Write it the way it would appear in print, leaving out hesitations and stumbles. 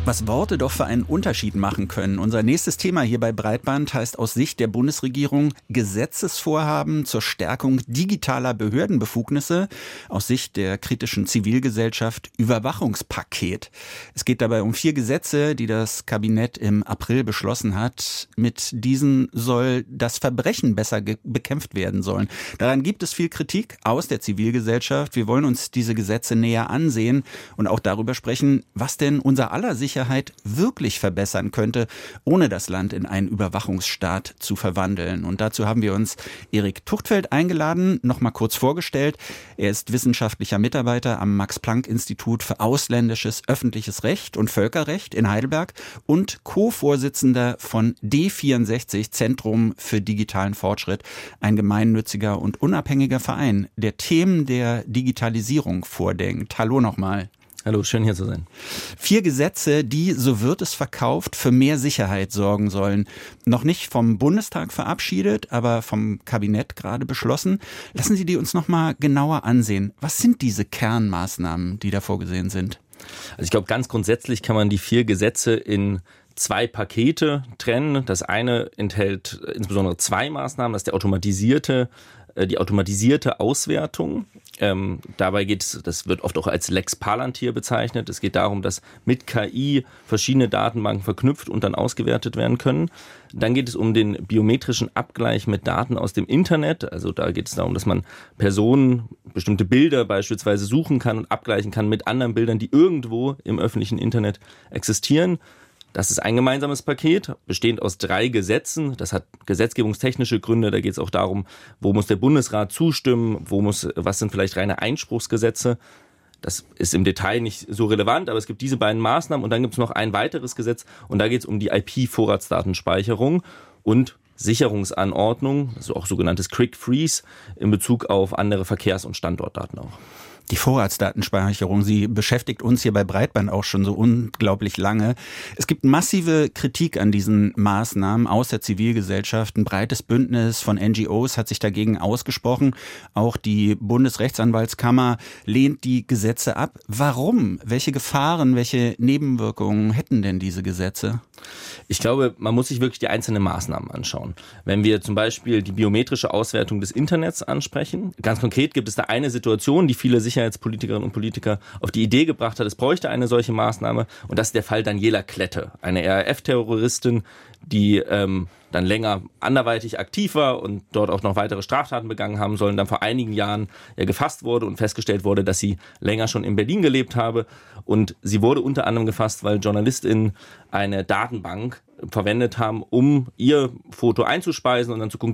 Was Worte doch für einen Unterschied machen können. Unser nächstes Thema hier bei Breitband heißt aus Sicht der Bundesregierung Gesetzesvorhaben zur Stärkung digitaler Behördenbefugnisse, aus Sicht der kritischen Zivilgesellschaft Überwachungspaket. Es geht dabei um 4 Gesetze, die das Kabinett im April beschlossen hat. Mit diesen soll das Verbrechen besser bekämpft werden sollen. Daran gibt es viel Kritik aus der Zivilgesellschaft. Wir wollen uns diese Gesetze näher ansehen und auch darüber sprechen, was denn unser aller Sicherheit wirklich verbessern könnte, ohne das Land in einen Überwachungsstaat zu verwandeln. Und dazu haben wir uns Erik Tuchtfeld eingeladen, noch mal kurz vorgestellt. Er ist wissenschaftlicher Mitarbeiter am Max-Planck-Institut für ausländisches öffentliches Recht und Völkerrecht in Heidelberg und Co-Vorsitzender von D64, Zentrum für digitalen Fortschritt, ein gemeinnütziger und unabhängiger Verein, der Themen der Digitalisierung vordenkt. Hallo nochmal. Hallo, schön hier zu sein. 4 Gesetze, die, so wird es verkauft, für mehr Sicherheit sorgen sollen. Noch nicht vom Bundestag verabschiedet, aber vom Kabinett gerade beschlossen. Lassen Sie die uns noch mal genauer ansehen. Was sind diese Kernmaßnahmen, die da vorgesehen sind? Also ich glaube, ganz grundsätzlich kann man die 4 Gesetze in 2 Pakete trennen. Das eine enthält insbesondere 2 Maßnahmen. Das ist die automatisierte Auswertung. Dabei geht es, das wird oft auch als Lex Palantir bezeichnet. Es geht darum, dass mit KI verschiedene Datenbanken verknüpft und dann ausgewertet werden können. Dann geht es um den biometrischen Abgleich mit Daten aus dem Internet. Also da geht es darum, dass man Personen, bestimmte Bilder beispielsweise suchen kann und abgleichen kann mit anderen Bildern, die irgendwo im öffentlichen Internet existieren. Das ist ein gemeinsames Paket, bestehend aus 3 Gesetzen. Das hat gesetzgebungstechnische Gründe. Da geht es auch darum, wo muss der Bundesrat zustimmen, was sind vielleicht reine Einspruchsgesetze. Das ist im Detail nicht so relevant, aber es gibt diese beiden Maßnahmen. Und dann gibt es noch ein weiteres Gesetz und da geht es um die IP-Vorratsdatenspeicherung und Sicherungsanordnung, also auch sogenanntes Quick Freeze in Bezug auf andere Verkehrs- und Standortdaten auch. Die Vorratsdatenspeicherung, sie beschäftigt uns hier bei Breitband auch schon so unglaublich lange. Es gibt massive Kritik an diesen Maßnahmen aus der Zivilgesellschaft. Ein breites Bündnis von NGOs hat sich dagegen ausgesprochen. Auch die Bundesrechtsanwaltskammer lehnt die Gesetze ab. Warum? Welche Gefahren, welche Nebenwirkungen hätten denn diese Gesetze? Ich glaube, man muss sich wirklich die einzelnen Maßnahmen anschauen. Wenn wir zum Beispiel die biometrische Auswertung des Internets ansprechen, ganz konkret gibt es da eine Situation, die viele Sicherheitspolitikerinnen und Politiker auf die Idee gebracht hat, es bräuchte eine solche Maßnahme, und das ist der Fall Daniela Klette, eine RAF-Terroristin, die dann länger anderweitig aktiv war und dort auch noch weitere Straftaten begangen haben sollen, dann vor einigen Jahren gefasst wurde und festgestellt wurde, dass sie länger schon in Berlin gelebt habe. Und sie wurde unter anderem gefasst, weil JournalistInnen eine Datenbank verwendet haben, um ihr Foto einzuspeisen und dann zu gucken,